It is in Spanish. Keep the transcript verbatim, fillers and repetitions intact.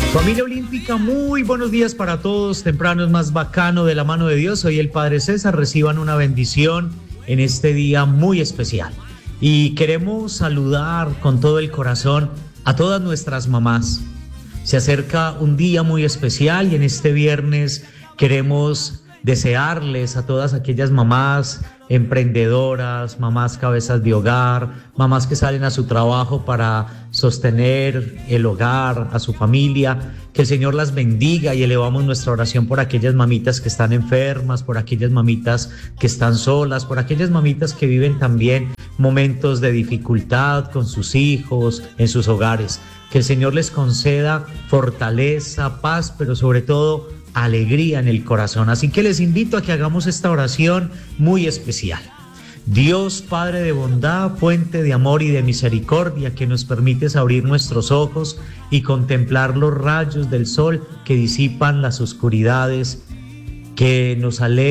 Familia Olímpica, muy buenos días para todos. Temprano es más bacano de la mano de Dios. Soy el Padre César. Reciban una bendición en este día muy especial. Y queremos saludar con todo el corazón a todas nuestras mamás. Se acerca un día muy especial y en este viernes queremos desearles a todas aquellas mamás emprendedoras, mamás cabezas de hogar, mamás que salen a su trabajo para sostener el hogar, a su familia, que el Señor las bendiga, y elevamos nuestra oración por aquellas mamitas que están enfermas, por aquellas mamitas que están solas, por aquellas mamitas que viven también momentos de dificultad con sus hijos, en sus hogares. Que el Señor les conceda fortaleza, paz, pero sobre todo alegría en el corazón. Así que les invito a que hagamos esta oración muy especial. Dios Padre de bondad, fuente de amor y de misericordia, que nos permites abrir nuestros ojos y contemplar los rayos del sol que disipan las oscuridades, que nos alegran